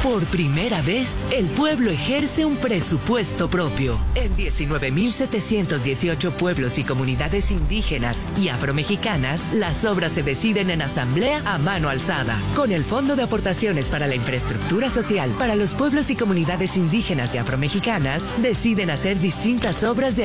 Por primera vez, el pueblo ejerce un presupuesto propio. En 19.718 pueblos y comunidades indígenas y afromexicanas, las obras se deciden en asamblea a mano alzada. Con el Fondo de Aportaciones para la Infraestructura Social para los pueblos y comunidades indígenas y afromexicanas, deciden hacer distintas obras de